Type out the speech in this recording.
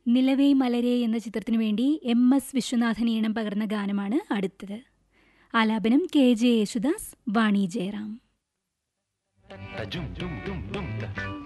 നിലവേ മലരേ എന്ന ചിത്രത്തിനു വേണ്ടി MS വിശ്വനാഥൻ ഈണം പകർന്ന ഗാനമാണ് അടുത്തത്. ആലാപനം KJ യേശുദാസ്, വാണി ജയറാം.